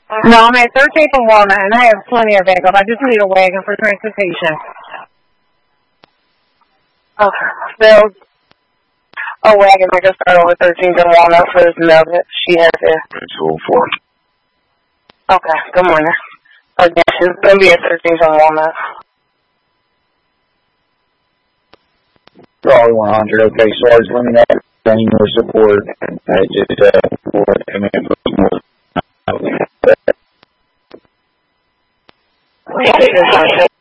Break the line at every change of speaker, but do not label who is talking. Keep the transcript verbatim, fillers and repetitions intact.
No, I'm at thirteenth and Walnut, and I have plenty of backup. I just need a wagon for transportation. Okay. So, a wagon I can start over thirteenth and Walnut for this mail that she has there.
two oh four.
Okay, good morning. Okay, she's going to be at thirteenth and Walnut.
Probably one hundred. Okay, Sarge, let me know if any more support. I just, uh, for command more.
Okay,